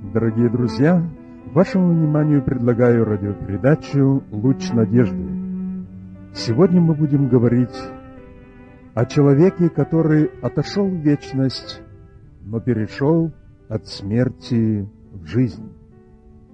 Дорогие друзья, вашему вниманию предлагаю радиопередачу «Луч надежды». Сегодня мы будем говорить о человеке, который отошел в вечность, но перешел от смерти в жизнь.